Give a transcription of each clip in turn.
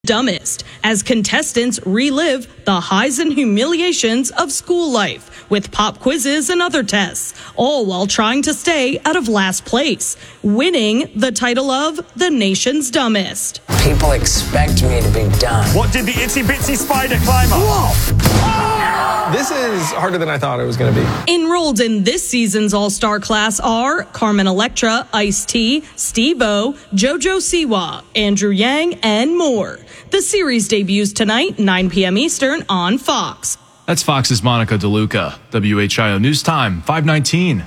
Dumbest, as contestants relive the highs and humiliations of school life with pop quizzes and other tests, all while trying to stay out of last place, winning the title of the nation's dumbest. People expect me to be dumb. What did the itsy bitsy spider climb up? Whoa! Oh! This is harder than I thought it was going to be. Enrolled in this season's All-Star class are Carmen Electra, Ice-T, Steve-O, JoJo Siwa, Andrew Yang, and more. The series debuts tonight, 9 p.m. Eastern on Fox. That's Fox's Monica DeLuca. WHIO News Time, 5:19.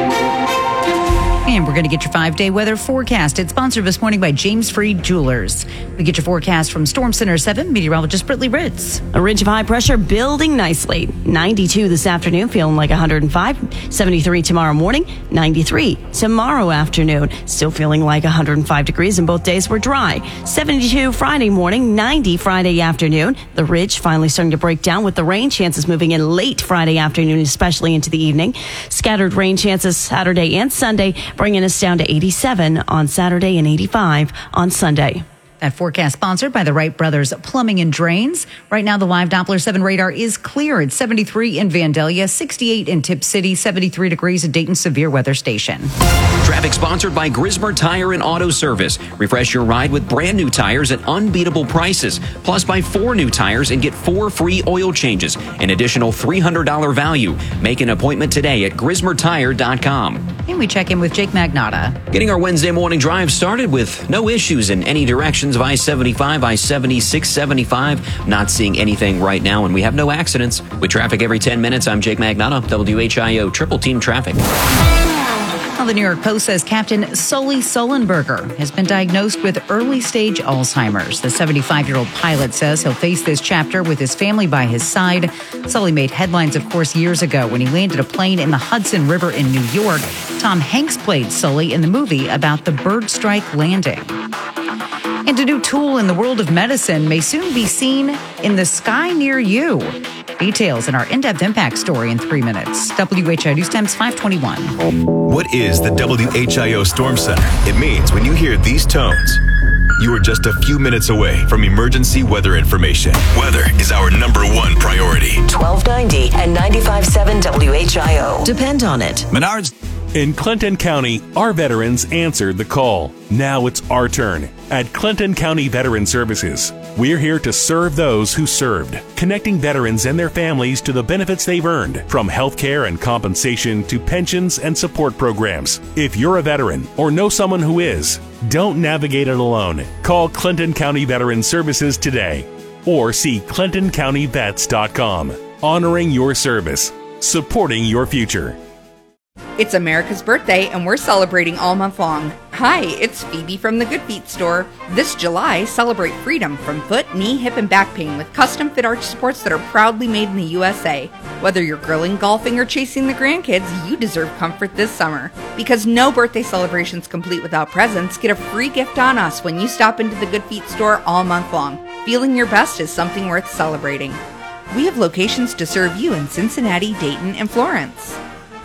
And we're going to get your 5-day weather forecast. It's sponsored this morning by James Freed Jewelers. We get your forecast from Storm Center 7 meteorologist Brittany Ritz. A ridge of high pressure building nicely. 92 this afternoon, feeling like 105. 73 tomorrow morning. 93 tomorrow afternoon. Still feeling like 105 degrees, and both days were dry. 72 Friday morning. 90 Friday afternoon. The ridge finally starting to break down with the rain chances moving in late Friday afternoon, especially into the evening. Scattered rain chances Saturday and Sunday, bringing us down to 87 on Saturday and 85 on Sunday. That forecast sponsored by the Wright Brothers Plumbing and Drains. Right now, the live Doppler 7 radar is clear at 73 in Vandalia, 68 in Tip City, 73 degrees at Dayton Severe Weather Station. Traffic sponsored by Grismer Tire and Auto Service. Refresh your ride with brand new tires at unbeatable prices. Plus, buy 4 new tires and get 4 free oil changes. An additional $300 value. Make an appointment today at GrismerTire.com. And we check in with Jake Magnotta. Getting our Wednesday morning drive started with no issues in any directions of I-75, I-76, 75. Not seeing anything right now, and we have no accidents. With traffic every 10 minutes, I'm Jake Magnotta, WHIO Triple Team Traffic. Well, the New York Post says Captain Sully Sullenberger has been diagnosed with early-stage Alzheimer's. The 75-year-old pilot says he'll face this chapter with his family by his side. Sully made headlines, of course, years ago when he landed a plane in the Hudson River in New York. Tom Hanks played Sully in the movie about the bird strike landing. And a new tool in the world of medicine may soon be seen in the sky near you. Details in our in-depth impact story in 3 minutes. WHIO News Time's 521. What is the WHIO Storm Center? It means when you hear these tones, you are just a few minutes away from emergency weather information. Weather is our #1 priority. 1290 and 95.7 WHIO. Depend on it. Menards. In Clinton County, our veterans answered the call. Now it's our turn. At Clinton County Veteran Services, we're here to serve those who served, connecting veterans and their families to the benefits they've earned, from health care and compensation to pensions and support programs. If you're a veteran or know someone who is, don't navigate it alone. Call Clinton County Veteran Services today or see ClintonCountyVets.com. Honoring your service, supporting your future. It's America's birthday, and we're celebrating all month long. Hi, it's Phoebe from the Good Feet store. This July, celebrate freedom from foot, knee, hip, and back pain with custom fit arch supports that are proudly made in the USA. Whether you're grilling, golfing, or chasing the grandkids, you deserve comfort this summer. Because no birthday celebration's complete without presents, get a free gift on us when you stop into the Good Feet store all month long. Feeling your best is something worth celebrating. We have locations to serve you in Cincinnati, Dayton, and Florence.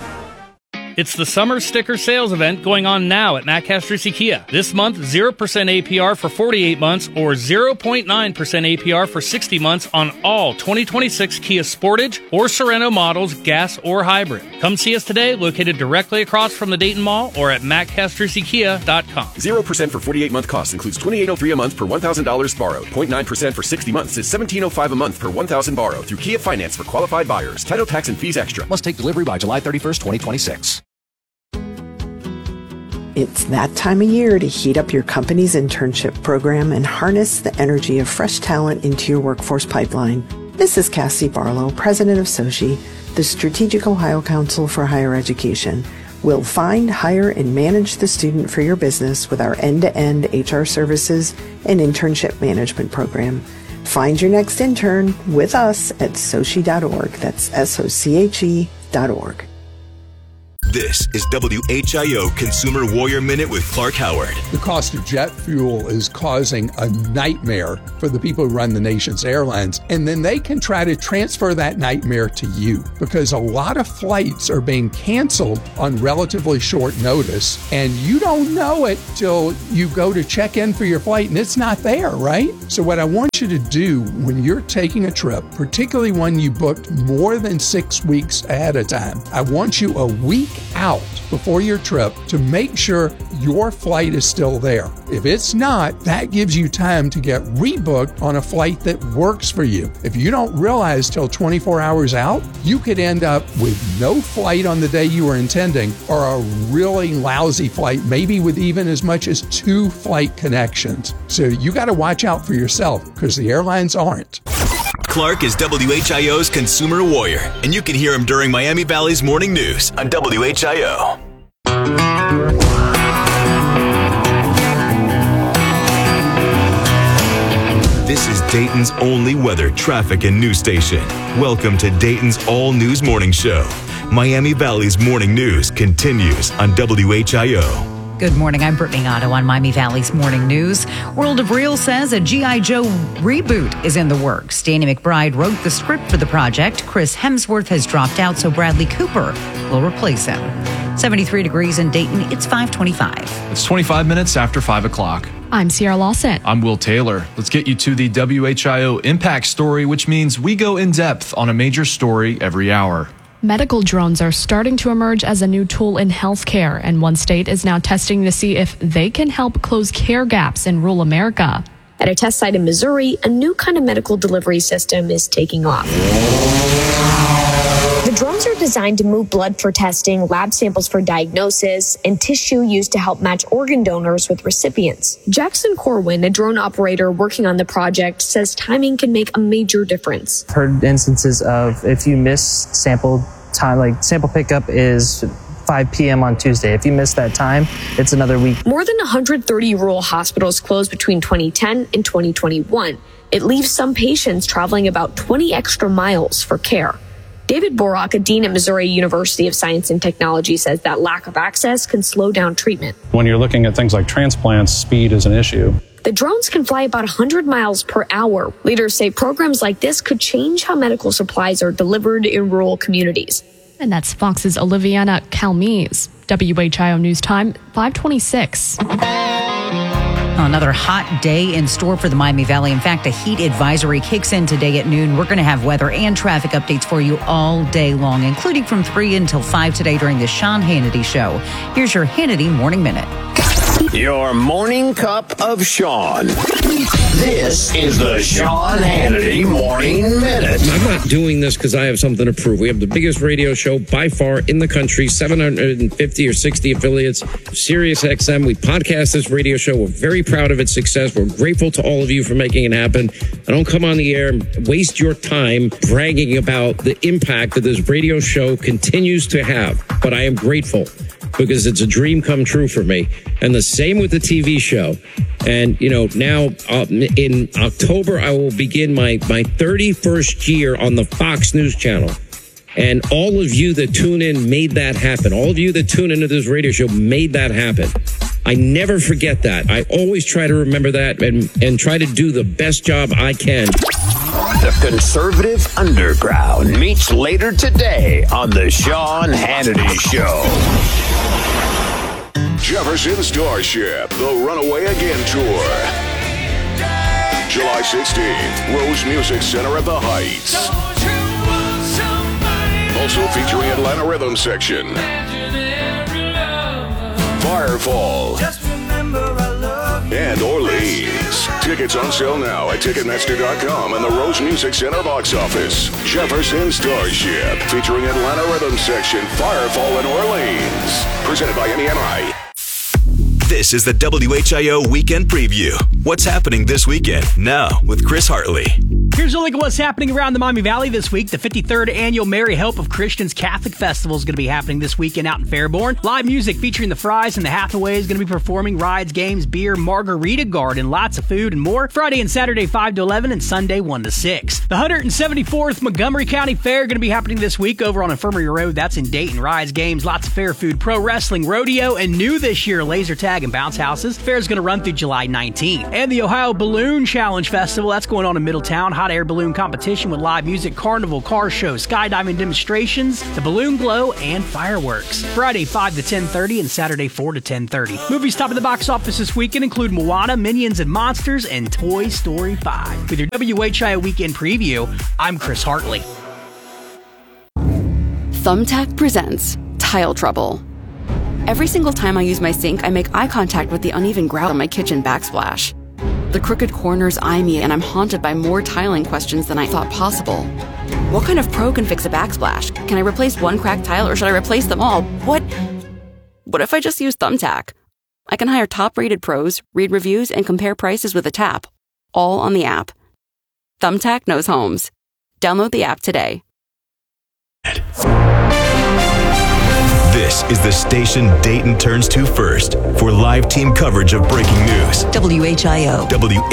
It's the summer sticker sales event going on now at Matt Castrucci Kia. This month, 0% APR for 48 months or 0.9% APR for 60 months on all 2026 Kia Sportage or Sorento models, gas or hybrid. Come see us today, located directly across from the Dayton Mall or at mattcastruccikia.com. 0% for 48-month cost includes $2,803 a month per $1,000 borrowed. 0.9% for 60 months is $1,705 a month per $1,000 borrowed through Kia Finance for qualified buyers. Title, tax, and fees extra. Must take delivery by July 31st, 2026. It's that time of year to heat up your company's internship program and harness the energy of fresh talent into your workforce pipeline. This is Cassie Barlow, president of SOCHI, the Strategic Ohio Council for Higher Education. We'll find, hire, and manage the student for your business with our end-to-end HR services and internship management program. Find your next intern with us at sochi.org. That's SOCHE.org. This is WHIO Consumer Warrior Minute with Clark Howard. The cost of jet fuel is causing a nightmare for the people who run the nation's airlines, and then they can try to transfer that nightmare to you because a lot of flights are being canceled on relatively short notice, and you don't know it till you go to check in for your flight and it's not there, right? So what I want you to do when you're taking a trip, particularly when you booked more than 6 weeks ahead of time, I want you a week out before your trip to make sure your flight is still there. If it's not, that gives you time to get rebooked on a flight that works for you. If you don't realize till 24 hours out, you could end up with no flight on the day you were intending or a really lousy flight, maybe with even as much as 2 flight connections. So you got to watch out for yourself because the airlines aren't. Clark is WHIO's Consumer Warrior, and you can hear him during Miami Valley's Morning News on WHIO. This is Dayton's only weather, traffic, and news station. Welcome to Dayton's All News Morning Show. Miami Valley's Morning News continues on WHIO. Good morning. I'm Brittany Otto on Miami Valley's Morning News. World of Real says a G.I. Joe reboot is in the works. Danny McBride wrote the script for the project. Chris Hemsworth has dropped out, so Bradley Cooper will replace him. 73 degrees in Dayton. It's 5:25. It's 25 minutes after 5 o'clock. I'm Sierra Lawson. I'm Will Taylor. Let's get you to the WHIO Impact Story, which means we go in depth on a major story every hour. Medical drones are starting to emerge as a new tool in healthcare, and one state is now testing to see if they can help close care gaps in rural America. At a test site in Missouri, a new kind of medical delivery system is taking off. The drones are designed to move blood for testing, lab samples for diagnosis, and tissue used to help match organ donors with recipients. Jackson Corwin, a drone operator working on the project, says timing can make a major difference. I've heard instances of if you miss sample time, like sample pickup is 5 p.m. on Tuesday. If you miss that time, it's another week. More than 130 rural hospitals closed between 2010 and 2021. It leaves some patients traveling about 20 extra miles for care. David Borak, a dean at Missouri University of Science and Technology, says that lack of access can slow down treatment. When you're looking at things like transplants, speed is an issue. The drones can fly about 100 miles per hour. Leaders say programs like this could change how medical supplies are delivered in rural communities. And that's Fox's Oliviana Calmes. WHIO News Time, 5:26. Another hot day in store for the Miami Valley. In fact, a heat advisory kicks in today at noon. We're going to have weather and traffic updates for you all day long, including from 3 until 5 today during the Sean Hannity Show. Here's your Hannity Morning Minute. Your morning cup of Sean. This is the Sean Hannity Morning Minute. I'm not doing this because I have something to prove. We have the biggest radio show by far in the country, 750 or 60 affiliates, Sirius XM. We podcast this radio show. We're very proud of its success. We're grateful to all of you for making it happen. I don't come on the air and waste your time bragging about the impact that this radio show continues to have. But I am grateful because it's a dream come true for me. And the same with the TV show. And, you know, now in October, I will begin my 31st year on the Fox News Channel. And all of you that tune in made that happen. All of you that tune into this radio show made that happen. I never forget that. I always try to remember that and try to do the best job I can. The Conservative Underground meets later today on the Sean Hannity Show. Jefferson Starship, the Runaway Again Tour. July 16th, Rose Music Center at the Heights. Also featuring Atlanta Rhythm Section. Firefall. And Orleans. Tickets on sale now at Ticketmaster.com and the Rose Music Center box office. Jefferson Starship, featuring Atlanta Rhythm Section, Firefall, and Orleans. Presented by MEMI. This is the WHIO Weekend Preview. What's happening this weekend? Now with Chris Hartley. Here's a look at what's happening around the Miami Valley this week. The 53rd Annual Merry Hope of Christians Catholic Festival is going to be happening this weekend out in Fairborn. Live music featuring the Fries and the Hathaways is going to be performing. Rides, games, beer, margarita garden, lots of food and more. Friday and Saturday 5 to 11 and Sunday 1 to 6. The 174th Montgomery County Fair going to be happening this week over on Infirmary Road. That's in Dayton. Rides, games, lots of fair food, pro wrestling, rodeo, and new this year, laser tag and bounce houses. Fair is going to run through July 19th. And the Ohio Balloon Challenge Festival, that's going on in Middletown. Hot air balloon competition with live music, carnival, car show, skydiving demonstrations, the balloon glow, and fireworks. Friday 5 to 10:30 and Saturday 4 to 10:30. Movies top of the box office this weekend include Moana, Minions and Monsters, and Toy Story 5. With your WHIO Weekend Preview, I'm Chris Hartley. Thumbtack presents Tile Trouble. Every single time I use my sink, I make eye contact with the uneven grout on my kitchen backsplash. The crooked corners eye me, and I'm haunted by more tiling questions than I thought possible. What kind of pro can fix a backsplash? Can I replace one cracked tile, or should I replace them all? What if I just use Thumbtack? I can hire top-rated pros, read reviews, and compare prices with a tap, all on the app. Thumbtack knows homes. Download the app today. This is the station Dayton turns to first for live team coverage of breaking news. WHIO.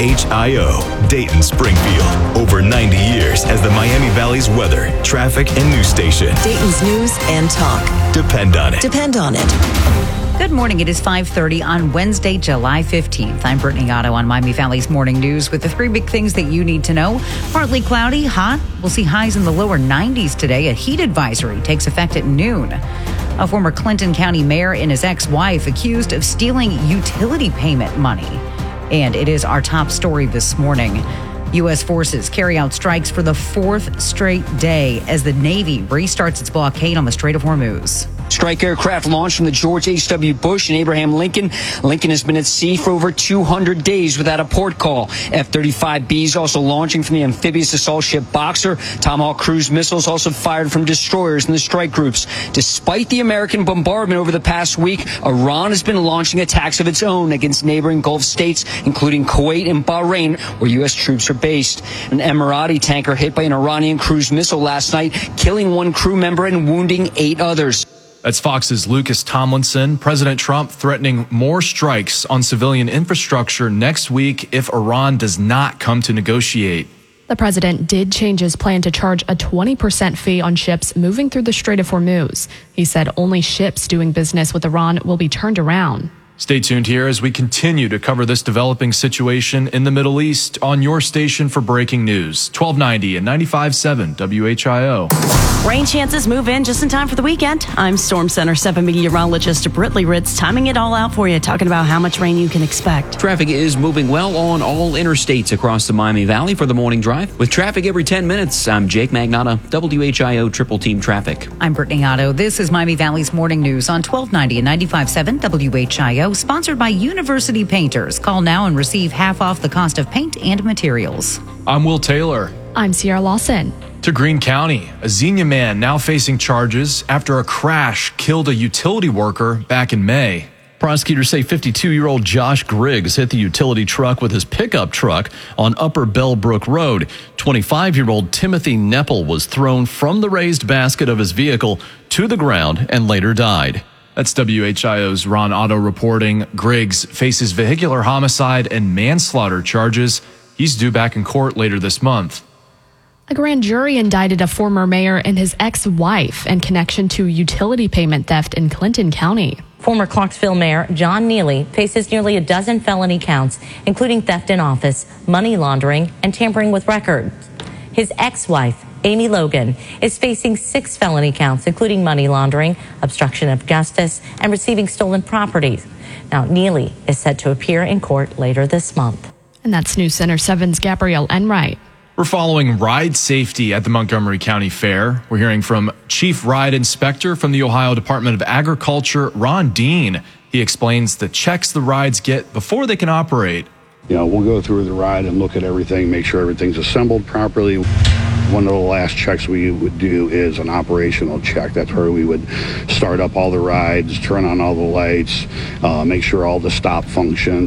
WHIO, Dayton Springfield. Over 90 years as the Miami Valley's weather, traffic, and news station. Dayton's news and talk. Depend on it. Depend on it. Good morning. It is 5:30 on Wednesday, July 15th. I'm Brittany Otto on Miami Valley's Morning News with the three big things that you need to know. Partly cloudy, hot. We'll see highs in the lower 90s today. A heat advisory takes effect at noon. A former Clinton County mayor and his ex-wife accused of stealing utility payment money. And it is our top story this morning. U.S. forces carry out strikes for the fourth straight day as the Navy restarts its blockade on the Strait of Hormuz. Strike aircraft launched from the George H.W. Bush and Abraham Lincoln. Lincoln has been at sea for over 200 days without a port call. F-35Bs also launching from the amphibious assault ship Boxer. Tomahawk cruise missiles also fired from destroyers in the strike groups. Despite the American bombardment over the past week, Iran has been launching attacks of its own against neighboring Gulf states, including Kuwait and Bahrain, where U.S. troops are based. An Emirati tanker hit by an Iranian cruise missile last night, killing one crew member and wounding 8 others. That's Fox's Lucas Tomlinson. President Trump threatening more strikes on civilian infrastructure next week if Iran does not come to negotiate. The president did change his plan to charge a 20% fee on ships moving through the Strait of Hormuz. He said only ships doing business with Iran will be turned around. Stay tuned here as we continue to cover this developing situation in the Middle East on your station for breaking news. 1290 and 95.7 WHIO. Rain chances move in just in time for the weekend. I'm Storm Center 7 meteorologist Britley Ritz, timing it all out for you, talking about how much rain you can expect. Traffic is moving well on all interstates across the Miami Valley for the morning drive. With traffic every 10 minutes, I'm Jake Magnotta, WHIO Triple Team Traffic. I'm Brittany Otto. This is Miami Valley's Morning News on 1290 and 95.7 WHIO, sponsored by University Painters. Call now and receive half off the cost of paint and materials. I'm Will Taylor. I'm Sierra Lawson. To Greene County, a Xenia man now facing charges after a crash killed a utility worker back in May. Prosecutors say 52-year-old Josh Griggs hit the utility truck with his pickup truck on Upper Bellbrook Road. 25-year-old Timothy Neppel was thrown from the raised basket of his vehicle to the ground and later died. That's WHIO's Ron Otto reporting. Griggs faces vehicular homicide and manslaughter charges. He's due back in court later this month. A grand jury indicted a former mayor and his ex-wife in connection to utility payment theft in Clinton County. Former Clarksville Mayor John Neely faces nearly a dozen felony counts, including theft in office, money laundering, and tampering with records. His ex-wife, Amy Logan, is facing 6 felony counts, including money laundering, obstruction of justice, and receiving stolen properties. Now, Neely is set to appear in court later this month. And that's News Center 7's Gabrielle Enright. We're following ride safety at the Montgomery County Fair. We're hearing from Chief Ride Inspector from the Ohio Department of Agriculture, Ron Dean. He explains the checks the rides get before they can operate. We'll go through the ride and look at everything, make sure everything's assembled properly. One of the last checks we would do is an operational check. That's where we would start up all the rides, turn on all the lights, make sure all the stop functions.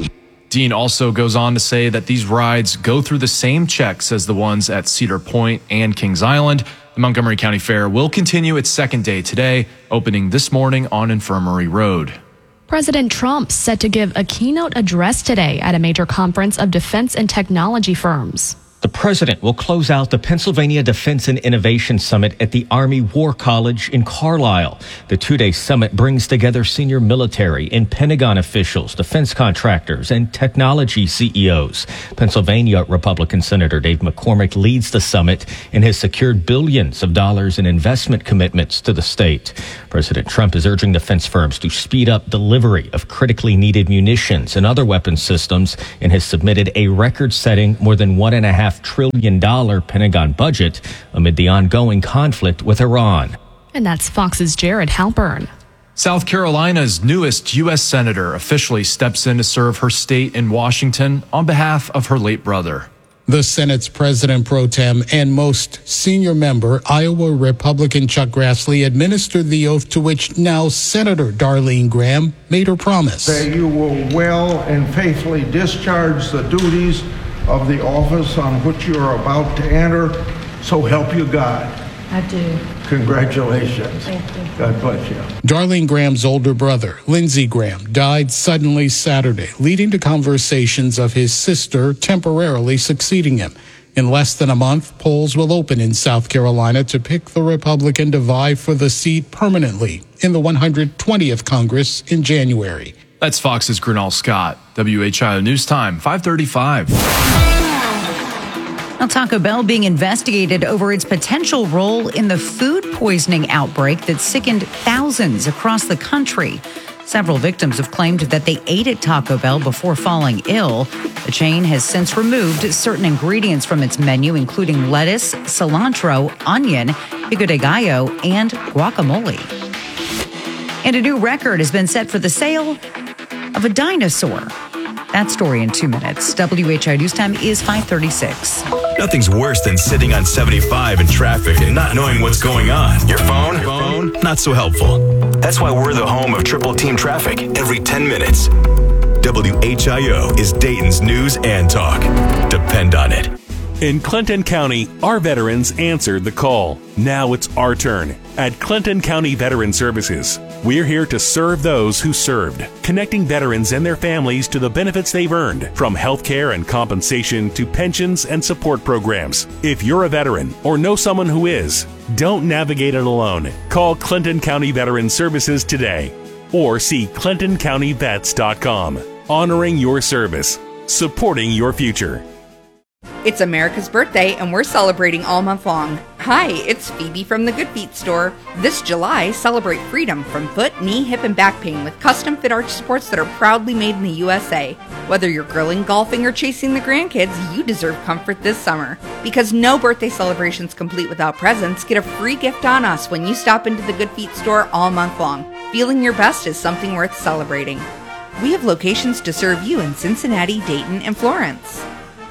Dean also goes on to say that these rides go through the same checks as the ones at Cedar Point and Kings Island. The Montgomery County Fair will continue its second day today, opening this morning on Infirmary Road. President Trump set to give a keynote address today at a major conference of defense and technology firms. The president will close out the Pennsylvania Defense and Innovation Summit at the Army War College in Carlisle. The two-day summit brings together senior military and Pentagon officials, defense contractors, and technology CEOs. Pennsylvania Republican Senator Dave McCormick leads the summit and has secured billions of dollars in investment commitments to the state. President Trump is urging defense firms to speed up delivery of critically needed munitions and other weapon systems and has submitted a record-setting more than $1.5 trillion Pentagon budget amid the ongoing conflict with Iran. And that's Fox's Jared Halpern. South Carolina's newest U.S. Senator officially steps in to serve her state in Washington on behalf of her late brother. The Senate's President Pro Tem and most senior member, Iowa Republican Chuck Grassley, administered the oath to which now Senator Darlene Graham made her promise. That you will well and faithfully discharge the duties of the office on which you are about to enter, so help you God. I do. Congratulations. Thank you. God bless you. Darlene Graham's older brother, Lindsey Graham, died suddenly Saturday, leading to conversations of his sister temporarily succeeding him. In less than a month, polls will open in South Carolina to pick the Republican to vie for the seat permanently in the 120th Congress in January. That's Fox's Grinnell Scott. WHIO News Time, 5:35. Now, Taco Bell being investigated over its potential role in the food poisoning outbreak that sickened thousands across the country. Several victims have claimed that they ate at Taco Bell before falling ill. The chain has since removed certain ingredients from its menu, including lettuce, cilantro, onion, pico de gallo, and guacamole. And a new record has been set for the sale of a dinosaur. That story in 2 minutes. WHIO News Time is 5:36. Nothing's worse than sitting on 75 in traffic and not knowing what's going on. Your phone, not so helpful. That's why we're the home of Triple Team Traffic every 10 minutes. WHIO is Dayton's news and talk. Depend on it. In Clinton County, our veterans answered the call. Now it's our turn. At Clinton County Veteran Services, we're here to serve those who served, connecting veterans and their families to the benefits they've earned, from health care and compensation to pensions and support programs. If you're a veteran or know someone who is, don't navigate it alone. Call Clinton County Veteran Services today or see ClintonCountyVets.com. Honoring your service, supporting your future. It's America's birthday, and we're celebrating all month long. Hi, it's Phoebe from the Good Feet store. This July, celebrate freedom from foot, knee, hip, and back pain with custom fit arch supports that are proudly made in the USA. Whether you're grilling, golfing, or chasing the grandkids, you deserve comfort this summer. Because no birthday celebration's complete without presents, get a free gift on us when you stop into the Good Feet store all month long. Feeling your best is something worth celebrating. We have locations to serve you in Cincinnati, Dayton, and Florence.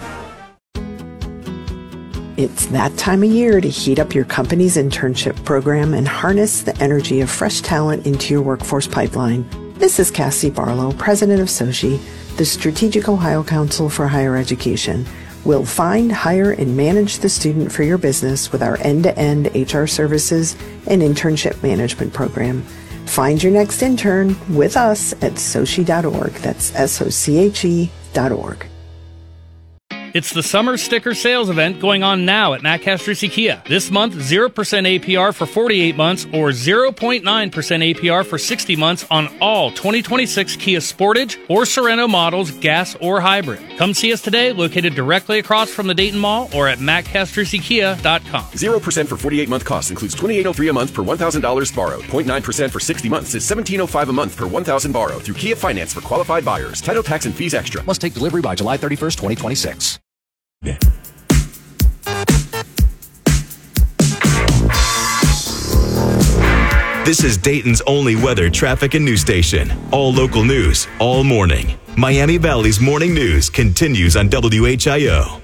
It's that time of year to heat up your company's internship program and harness the energy of fresh talent into your workforce pipeline. This is Cassie Barlow, president of SOCHI, the Strategic Ohio Council for Higher Education. We'll find, hire, and manage the student for your business with our end-to-end HR services and internship management program. Find your next intern with us at sochi.org. That's SOCHE.org. It's the summer sticker sales event going on now at Matt Castrucci Kia. This month, 0% APR for 48 months or 0.9% APR for 60 months on all 2026 Kia Sportage or Sorento models, gas or hybrid. Come see us today, located directly across from the Dayton Mall or at mattcastruccikia.com. 0% for 48-month cost includes $2,803 a month per $1,000 borrowed. 0.9% for 60 months is $1,705 a month per $1,000 borrowed through Kia Finance for qualified buyers. Title, tax, and fees extra. Must take delivery by July 31st, 2026. This is Dayton's only weather, traffic, and news station. All local news, all morning. Miami Valley's morning news continues on WHIO.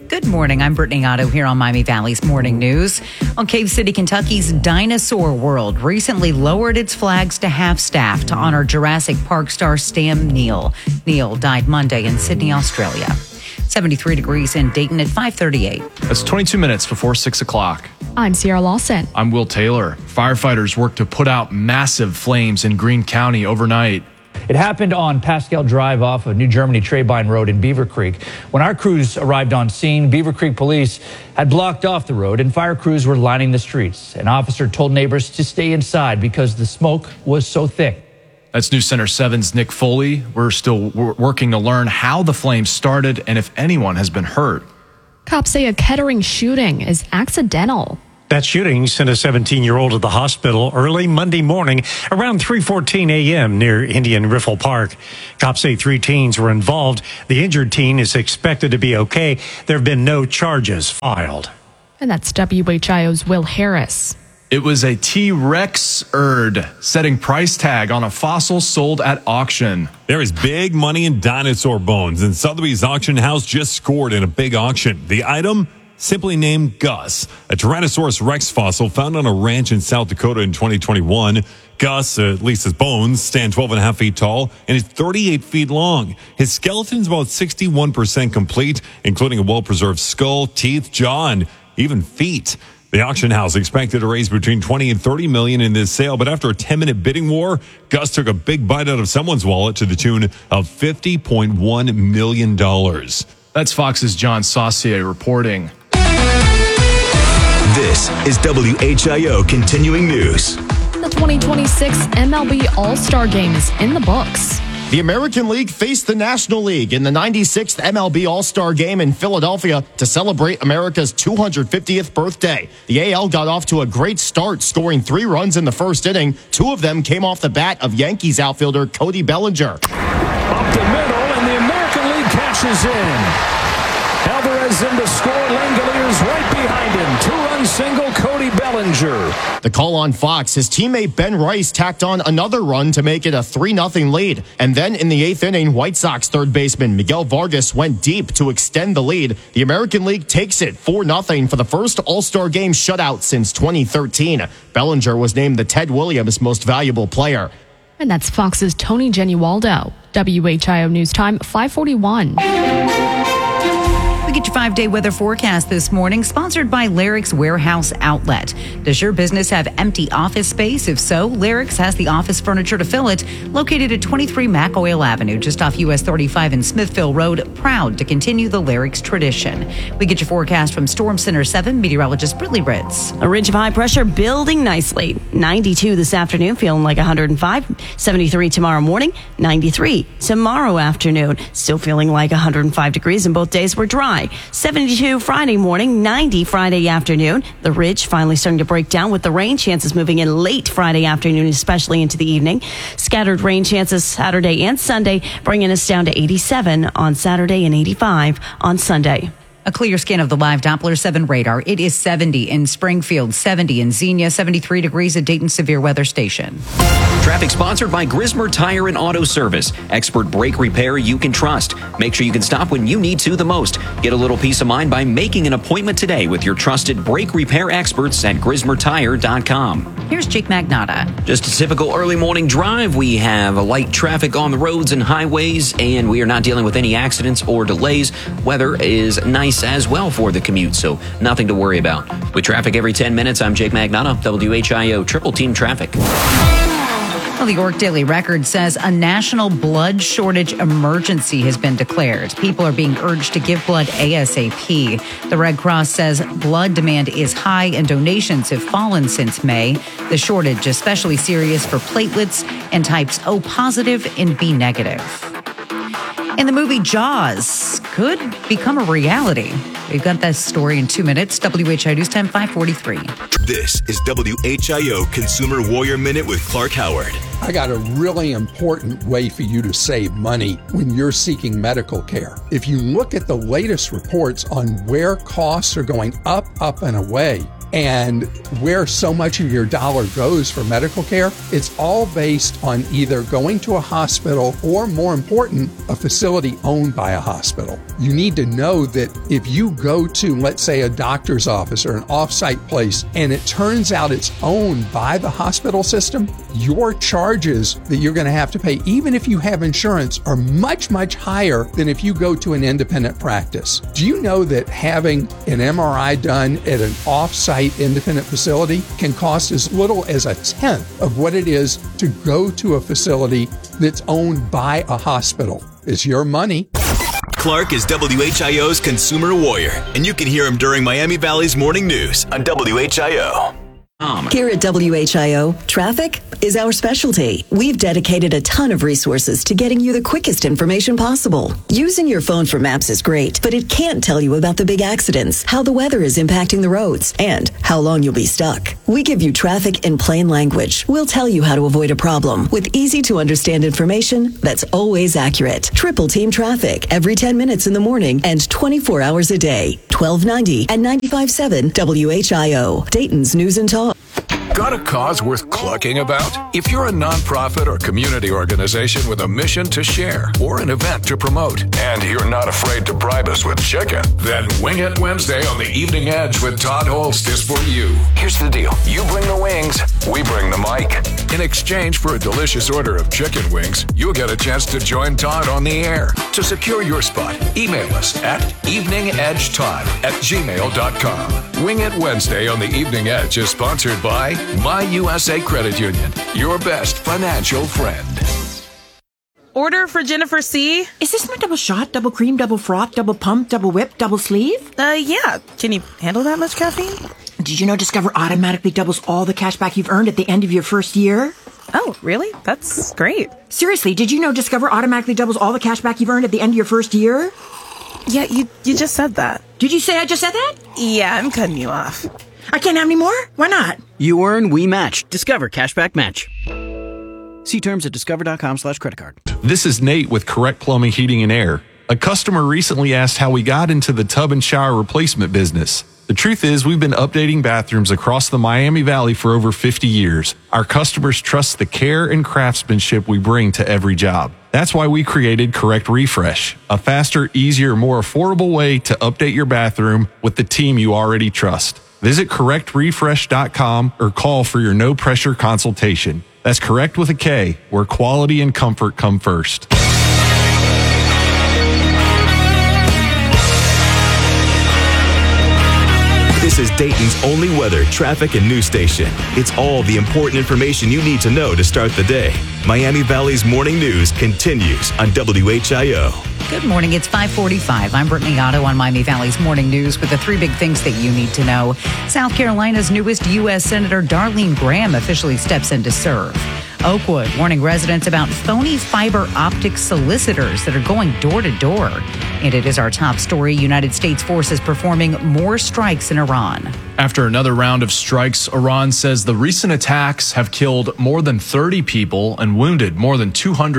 Good morning. I'm Brittany Otto here on Miami Valley's Morning News. On Cave City, Kentucky's Dinosaur World recently lowered its flags to half-staff to honor Jurassic Park star Stan Neal. Neal died Monday in Sydney, Australia. 73 degrees in Dayton at 5:38. That's 22 minutes before 6 o'clock. I'm Sierra Lawson. I'm Will Taylor. Firefighters worked to put out massive flames in Greene County overnight. It happened on Pascal Drive off of New Germany Trebein Road in Beaver Creek. When our crews arrived on scene, Beaver Creek police had blocked off the road and fire crews were lining the streets. An officer told neighbors to stay inside because the smoke was so thick. That's News Center 7's Nick Foley. We're still working to learn how the flames started and if anyone has been hurt. Cops say a Kettering shooting is accidental. That shooting sent a 17-year-old to the hospital early Monday morning around 3:14 a.m. near Indian Riffle Park. Cops say 3 teens were involved. The injured teen is expected to be okay. There have been no charges filed. And that's WHIO's Will Harris. It was a T-Rex setting price tag on a fossil sold at auction. There is big money in dinosaur bones, and Sotheby's auction house just scored in a big auction. The item? Simply named Gus, a Tyrannosaurus Rex fossil found on a ranch in South Dakota in 2021. Gus, at least his bones, stand 12.5 feet tall and is 38 feet long. His skeleton is about 61% complete, including a well-preserved skull, teeth, jaw, and even feet. The auction house expected to raise between $20 and $30 million in this sale, but after a 10-minute bidding war, Gus took a big bite out of someone's wallet to the tune of $50.1 million. That's Fox's John Saucier reporting. This is WHIO Continuing News. The 2026 MLB All-Star Game is in the books. The American League faced the National League in the 96th MLB All-Star Game in Philadelphia to celebrate America's 250th birthday. The AL got off to a great start, scoring 3 runs in the first inning. 2 of them came off the bat of Yankees outfielder Cody Bellinger. Up the middle, and the American League cashes in. Alvarez in to score. Langoliers right behind him. 2-run single, Cody Bellinger. The call on Fox, his teammate Ben Rice tacked on another run to make it a 3-0 lead. And then in the 8th inning, White Sox third baseman Miguel Vargas went deep to extend the lead. The American League takes it 4-0 for the first All-Star Game shutout since 2013. Bellinger was named the Ted Williams Most Valuable Player. And that's Fox's Tony Genualdo. WHIO News Time, 5:41. We get your 5-day weather forecast this morning, sponsored by Larrick's Warehouse Outlet. Does your business have empty office space? If so, Larrick's has the office furniture to fill it, located at 23 McOil Avenue, just off US 35 and Smithville Road. Proud to continue the Larrick's tradition. We get your forecast from Storm Center 7 meteorologist Brittany Ritz. A ridge of high pressure building nicely. 92 this afternoon, feeling like 105. 73 tomorrow morning. 93 tomorrow afternoon, still feeling like 105 degrees, and both days were dry. 72 Friday morning, 90 Friday afternoon. The ridge finally starting to break down with the rain chances moving in late Friday afternoon, especially into the evening. Scattered rain chances Saturday and Sunday, bringing us down to 87 on Saturday and 85 on Sunday. A clear scan of the live Doppler 7 radar. It is 70 in Springfield, 70 in Xenia, 73 degrees at Dayton Severe Weather Station. Traffic sponsored by Grismer Tire and Auto Service. Expert brake repair you can trust. Make sure you can stop when you need to the most. Get a little peace of mind by making an appointment today with your trusted brake repair experts at GrismerTire.com. Here's Jake Magnotta. Just a typical early morning drive. We have a light traffic on the roads and highways, and we are not dealing with any accidents or delays. Weather is nice as well for the commute, so nothing to worry about. With traffic every 10 minutes, I'm Jake Magnotta, WHIO Triple Team Traffic. Well, the York Daily Record says a national blood shortage emergency has been declared. People are being urged to give blood ASAP. The Red Cross says blood demand is high and donations have fallen since May. The shortage especially serious for platelets and types O positive and B negative. And the movie Jaws could become a reality. We've got that story in 2 minutes. WHIO News Time 5:43. This is WHIO Consumer Warrior Minute with Clark Howard. I got a really important way for you to save money when you're seeking medical care. If you look at the latest reports on where costs are going up, and away, and where so much of your dollar goes for medical care, it's all based on either going to a hospital or, more important, a facility owned by a hospital. You need to know that if you go to, let's say, a doctor's office or an off-site place, and it turns out it's owned by the hospital system, your charges that you're going to have to pay, even if you have insurance, are much, much higher than if you go to an independent practice. Do you know that having an MRI done at an off-site independent facility can cost as little as a tenth of what it is to go to a facility that's owned by a hospital? It's your money. Clark is WHIO's consumer warrior, and you can hear him during Miami Valley's morning news on WHIO. Here at WHIO, traffic is our specialty. We've dedicated a ton of resources to getting you the quickest information possible. Using your phone for maps is great, but it can't tell you about the big accidents, how the weather is impacting the roads, and how long you'll be stuck. We give you traffic in plain language. We'll tell you how to avoid a problem with easy-to-understand information that's always accurate. Triple Team Traffic every 10 minutes in the morning and 24 hours a day. 1290 and 95.7 WHIO, Dayton's News and Talk. Got a cause worth clucking about? If you're a nonprofit or community organization with a mission to share or an event to promote, and you're not afraid to bribe us with chicken, then Wing It Wednesday on the Evening Edge with Todd Holst is for you. Here's the deal. You bring the wings, we bring the mic. In exchange for a delicious order of chicken wings, you'll get a chance to join Todd on the air. To secure your spot, email us at eveningedgetodd@gmail.com. Wing It Wednesday on the Evening Edge is sponsored by My USA Credit Union, your best financial friend. Order for Jennifer C. Is this my double shot, double cream, double froth, double pump, double whip, double sleeve? Yeah. Can you handle that much caffeine? Did you know Discover automatically doubles all the cash back you've earned at the end of your first year? Oh, really? That's great. Seriously, did you know Discover automatically doubles all the cash back you've earned at the end of your first year? Yeah, you just said that. Did you say I just said that? Yeah, I'm cutting you off. I can't have any more? Why not? You earn, we match. Discover Cashback Match. See terms at discover.com/creditcard. This is Nate with Correct Plumbing, Heating, and Air. A customer recently asked how we got into the tub and shower replacement business. The truth is, we've been updating bathrooms across the Miami Valley for over 50 years. Our customers trust the care and craftsmanship we bring to every job. That's why we created Correct Refresh, a faster, easier, more affordable way to update your bathroom with the team you already trust. Visit correctrefresh.com or call for your no-pressure consultation. That's Correct with a K, where quality and comfort come first. This is Dayton's only weather, traffic, and news station. It's all the important information you need to know to start the day. Miami Valley's morning news continues on WHIO. Good morning. It's 5:45. I'm Brittany Otto on Miami Valley's morning news with the three big things that you need to know. South Carolina's newest U.S. Senator Darlene Graham officially steps in to serve. Oakwood warning residents about phony fiber optic solicitors that are going door to door. And it is our top story. United States forces performing more strikes in Iran. After another round of strikes, Iran says the recent attacks have killed more than 30 people and wounded more than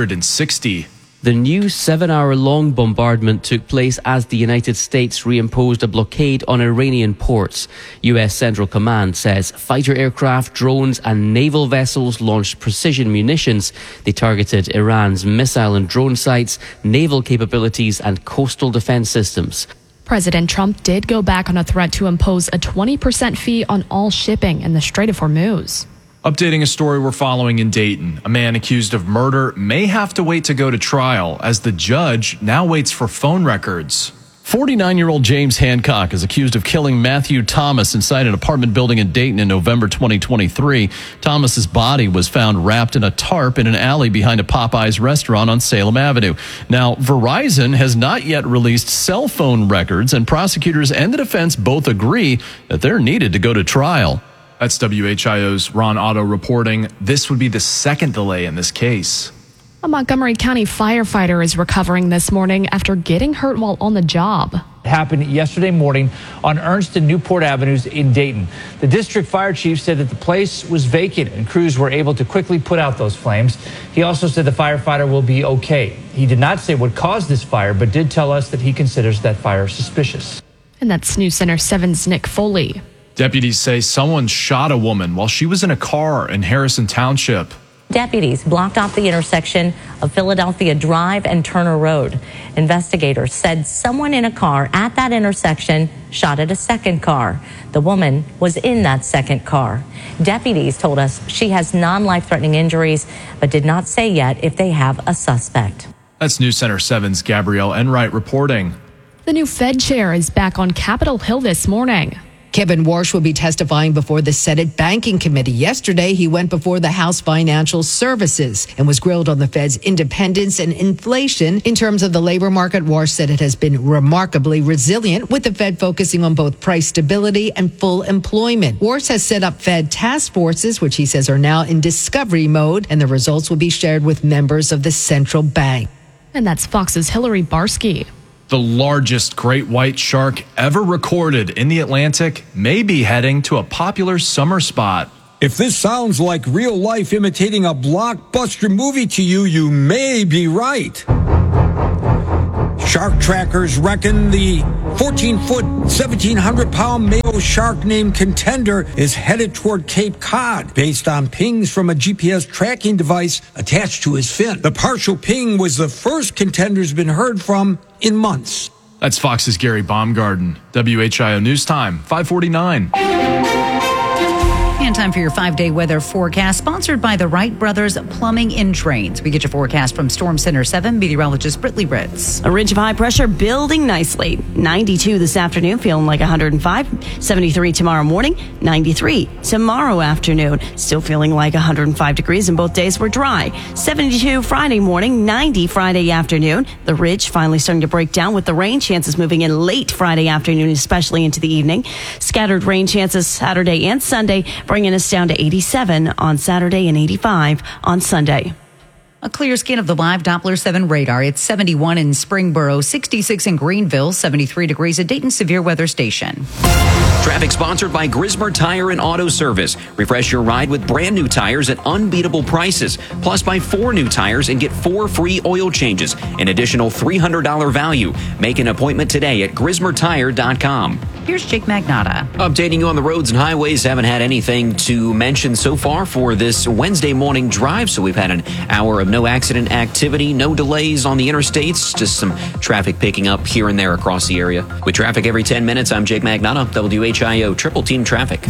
260. The new 7-hour-long bombardment took place as the United States reimposed a blockade on Iranian ports. U.S. Central Command says fighter aircraft, drones and naval vessels launched precision munitions. They targeted Iran's missile and drone sites, naval capabilities and coastal defense systems. President Trump did go back on a threat to impose a 20% fee on all shipping in the Strait of Hormuz. Updating a story we're following in Dayton. A man accused of murder may have to wait to go to trial as the judge now waits for phone records. 49-year-old James Hancock is accused of killing Matthew Thomas inside an apartment building in Dayton in November 2023. Thomas's body was found wrapped in a tarp in an alley behind a Popeyes restaurant on Salem Avenue. Now, Verizon has not yet released cell phone records, and prosecutors and the defense both agree that they're needed to go to trial. That's WHIO's Ron Otto reporting. This would be the second delay in this case. A Montgomery County firefighter is recovering this morning after getting hurt while on the job. It happened yesterday morning on Ernst and Newport Avenues in Dayton. The district fire chief said that the place was vacant and crews were able to quickly put out those flames. He also said the firefighter will be okay. He did not say what caused this fire, but did tell us that he considers that fire suspicious. And that's News Center 7's Nick Foley. Deputies say someone shot a woman while she was in a car in Harrison Township. Deputies blocked off the intersection of Philadelphia Drive and Turner Road. Investigators said someone in a car at that intersection shot at a second car. The woman was in that second car. Deputies told us she has non-life-threatening injuries, but did not say yet if they have a suspect. That's News Center 7's Gabrielle Enright reporting. The new Fed chair is back on Capitol Hill this morning. Kevin Warsh will be testifying before the Senate Banking Committee. Yesterday, he went before the House Financial Services and was grilled on the Fed's independence and inflation. In terms of the labor market, Warsh said it has been remarkably resilient, with the Fed focusing on both price stability and full employment. Warsh has set up Fed task forces, which he says are now in discovery mode, and the results will be shared with members of the central bank. And that's Fox's Hillary Barsky. The largest great white shark ever recorded in the Atlantic may be heading to a popular summer spot. If this sounds like real life imitating a blockbuster movie to you, you may be right. Shark trackers reckon the 14-foot, 1,700-pound male shark named Contender is headed toward Cape Cod based on pings from a GPS tracking device attached to his fin. The partial ping was the first Contender's been heard from in months. That's Fox's Gary Baumgarten. WHIO News Time, 5:49. And time for your 5-day weather forecast, sponsored by the Wright Brothers Plumbing and Drains. We get your forecast from Storm Center 7 meteorologist Britley Ritz. A ridge of high pressure building nicely. 92 this afternoon, feeling like 105. 73 tomorrow morning. 93 tomorrow afternoon, still feeling like 105 degrees, and both days were dry. 72 Friday morning. 90 Friday afternoon. The ridge finally starting to break down with the rain chances moving in late Friday afternoon, especially into the evening. Scattered rain chances Saturday and Sunday, bringing us down to 87 on Saturday and 85 on Sunday. A clear scan of the live Doppler 7 radar. It's 71 in Springboro, 66 in Greenville, 73 degrees at Dayton Severe Weather Station. Traffic sponsored by Grismer Tire and Auto Service. Refresh your ride with brand new tires at unbeatable prices. Plus, buy 4 new tires and get 4 free oil changes. An additional $300 value. Make an appointment today at GrismerTire.com. Here's Jake Magnotta. Updating you on the roads and highways. Haven't had anything to mention so far for this Wednesday morning drive. So we've had an hour of no accident activity, no delays on the interstates, just some traffic picking up here and there across the area. With traffic every 10 minutes, I'm Jake Magnotta, WHIO Triple Team Traffic.